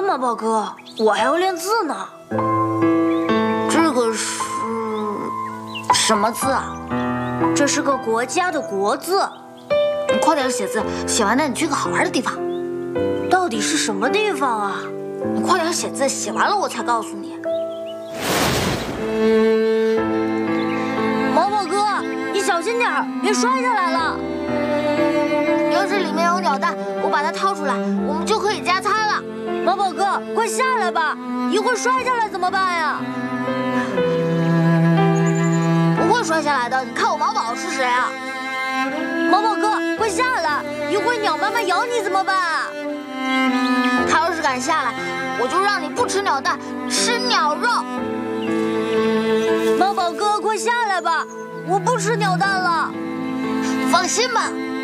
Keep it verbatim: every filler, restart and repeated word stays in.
吗，宝哥？我还要练字呢。 这个是什么字啊？ 这是个国家的国字。 你快点写字，写完带你去个好玩的地方。 到底是什么地方啊？ 你快点写字，写完了我才告诉你。 毛宝哥，你小心点儿，别摔下来了。 要是里面有鸟蛋，我把它掏出来，我们就可以加餐了。 毛宝哥，快下来吧，一会儿摔下来怎么办呀？ 不会摔下来的，你看我毛宝是谁啊？ 毛宝哥，快下来，一会儿鸟妈妈咬你怎么办啊？ 他要是敢下来，我就让你不吃鸟蛋，吃鸟肉。 毛宝哥，快下来吧，我不吃鸟蛋了。 放心吧。